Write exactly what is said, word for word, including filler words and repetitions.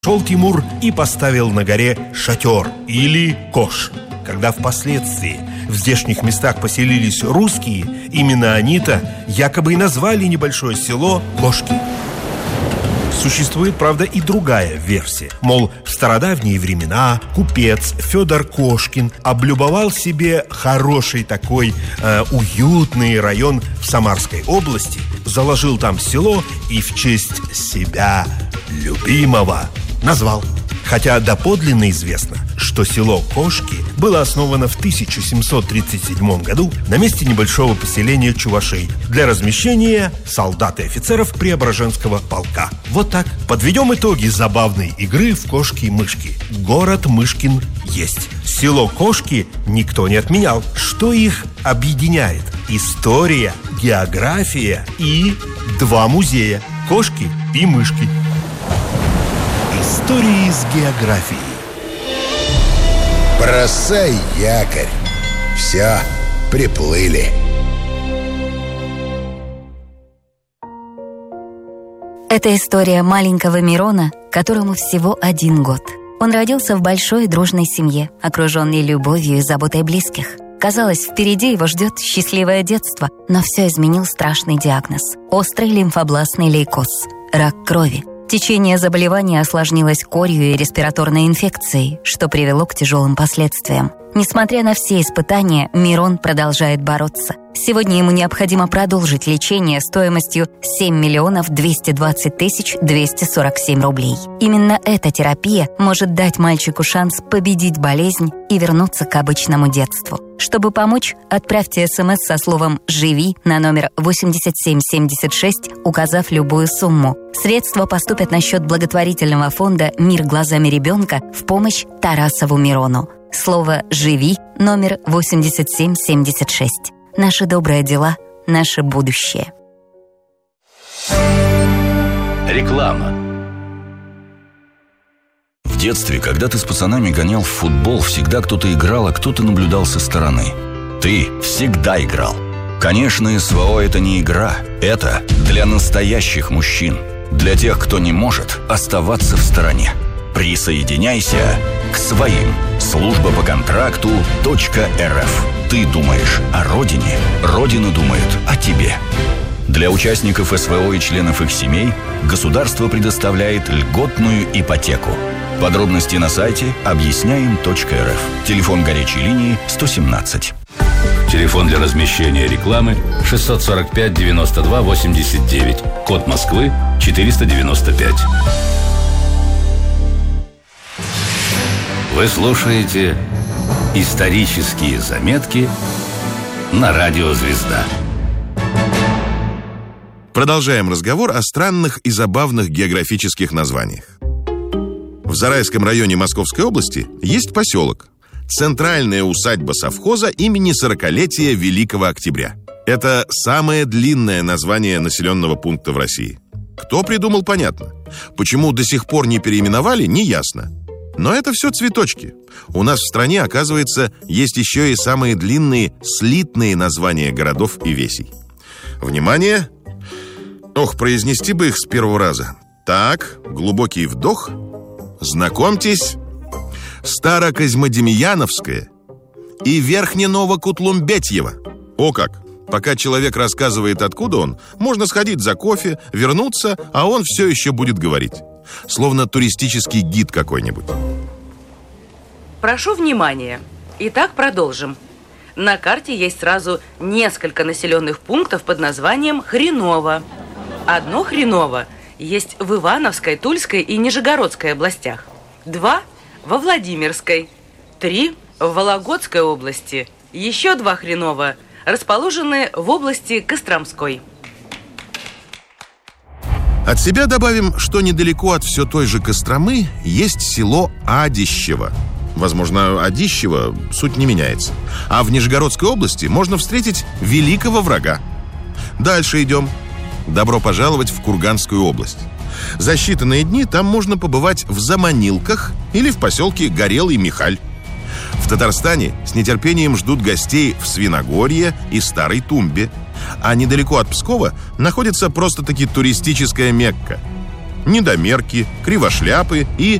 Шел Тимур и поставил на горе шатер или кош. Когда впоследствии в здешних местах поселились русские, именно они-то якобы и назвали небольшое село Кошки. Существует, правда, и другая версия. Мол, в стародавние времена купец Федор Кошкин облюбовал себе хороший такой э, уютный район в Самарской области, заложил там село и в честь себя любимого назвал. Хотя доподлинно известно, что село Кошки было основано в тысяча семьсот тридцать седьмом году на месте небольшого поселения чувашей для размещения солдат и офицеров Преображенского полка. Вот так. Подведем итоги забавной игры в кошки-мышки. Город Мышкин есть. Село Кошки никто не отменял. Что их объединяет? История, география и два музея – кошки и мышки. Истории с географией. Бросай якорь. Все, приплыли. Это история маленького Мирона, которому всего один год. Он родился в большой дружной семье, окруженный любовью и заботой близких. Казалось, впереди его ждет счастливое детство, но все изменил страшный диагноз – острый лимфобластный лейкоз – рак крови. Течение заболевания осложнилось корью и респираторной инфекцией, что привело к тяжелым последствиям. Несмотря на все испытания, Мирон продолжает бороться. Сегодня ему необходимо продолжить лечение стоимостью семь миллионов двести двадцать тысяч двести сорок семь рублей. Именно эта терапия может дать мальчику шанс победить болезнь и вернуться к обычному детству. Чтобы помочь, отправьте смс со словом «Живи» на номер восемьдесят семь семьдесят шесть, указав любую сумму. Средства поступят на счет благотворительного фонда «Мир глазами ребенка» в помощь Тарасову Мирону. Слово «Живи» номер восемьдесят семь семьдесят шесть. Наши добрые дела, наше будущее. Реклама. В детстве, когда ты с пацанами гонял в футбол, всегда кто-то играл, а кто-то наблюдал со стороны. Ты всегда играл. Конечно, СВО – это не игра. Это для настоящих мужчин. Для тех, кто не может оставаться в стороне. Присоединяйся к своим. Служба по контракту .рф. Ты думаешь о родине, Родина думает о тебе. Для участников СВО и членов их семей государство предоставляет льготную ипотеку. Подробности на сайте объясняем точка эр эф. Телефон горячей линии сто семнадцать. Телефон для размещения рекламы шестьсот сорок пять девяносто два восемьдесят девять. Код Москвы четыреста девяносто пять. Вы слушаете «Исторические заметки» на радио «Звезда». Продолжаем разговор о странных и забавных географических названиях. В Зарайском районе Московской области есть поселок. Центральная усадьба совхоза имени сорокалетия Великого Октября. Это самое длинное название населенного пункта в России. Кто придумал, понятно. Почему до сих пор не переименовали, неясно. Но это все цветочки. У нас в стране, оказывается, есть еще и самые длинные слитные названия городов и весей. Внимание! Ох, произнести бы их с первого раза. Так, глубокий вдох. Знакомьтесь, Старокозьмодемьяновская и Верхне-Новокутлумбетьево. О как! Пока человек рассказывает, откуда он, можно сходить за кофе, вернуться, а он все еще будет говорить. Словно туристический гид какой-нибудь. Прошу внимания. Итак, продолжим. На карте есть сразу несколько населенных пунктов под названием Хреново. Одно Хреново есть в Ивановской, Тульской и Нижегородской областях. Два во Владимирской. Три в Вологодской области. Еще два Хреново расположены в области Костромской. От себя добавим, что недалеко от все той же Костромы есть село Адищево. Возможно, Адищево суть не меняется. А в Нижегородской области можно встретить великого врага. Дальше идем. Добро пожаловать в Курганскую область. За считанные дни там можно побывать в Заманилках или в поселке Горелый Михаль. В Татарстане с нетерпением ждут гостей в Свиногорье и Старой Тумбе. А недалеко от Пскова находится просто-таки туристическая Мекка. недомерки, кривошляпы и